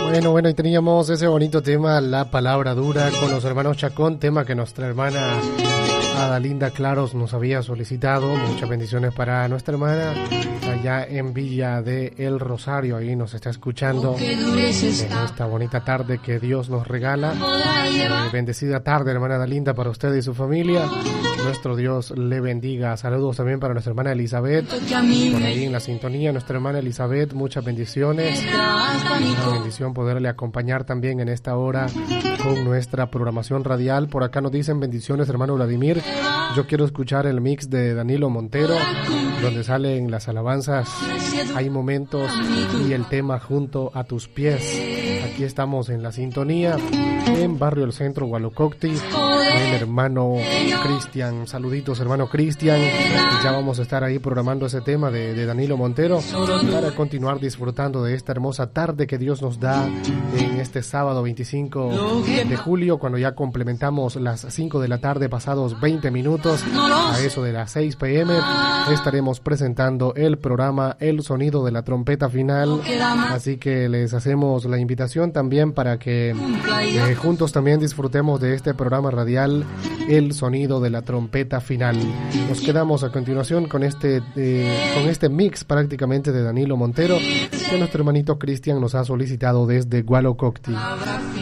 Bueno, y teníamos ese bonito tema, La Palabra Dura, con los hermanos Chacón, tema que nuestra hermana Adalinda Claros nos había solicitado. Muchas bendiciones para nuestra hermana allá en Villa de El Rosario, ahí nos está escuchando en esta bonita tarde que Dios nos regala. Bendecida tarde, hermana Adalinda, para usted y su familia. Nuestro Dios le bendiga. Saludos también para nuestra hermana Elizabeth, por ahí en la sintonía. Nuestra hermana Elizabeth, muchas bendiciones. Una bendición poderle acompañar también en esta hora con nuestra programación radial. Por acá nos dicen bendiciones, hermano Vladimir. Yo quiero escuchar el mix de Danilo Montero, donde salen las alabanzas, Hay Momentos y el tema Junto a tus pies. Aquí estamos en la sintonía, en Barrio El Centro, Gualococti. El hermano Cristian, saluditos hermano Cristian. Ya vamos a estar ahí programando ese tema de Danilo Montero para continuar disfrutando de esta hermosa tarde que Dios nos da en este sábado 25 de julio, cuando ya complementamos las 5 de la tarde pasados 20 minutos. A eso de las 6 p.m. estaremos presentando el programa El Sonido de la Trompeta Final. Así que les hacemos la invitación también para que juntos también disfrutemos de este programa radial El Sonido de la Trompeta Final. Nos quedamos a continuación con este mix prácticamente de Danilo Montero, que nuestro hermanito Cristian nos ha solicitado desde Gualococti.